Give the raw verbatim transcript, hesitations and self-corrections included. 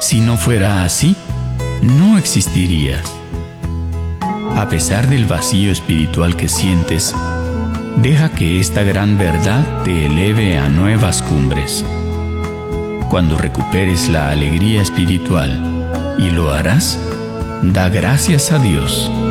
Si no fuera así, no existirías. A pesar del vacío espiritual que sientes, deja que esta gran verdad te eleve a nuevas cumbres. Cuando recuperes la alegría espiritual, y lo harás, da gracias a Dios.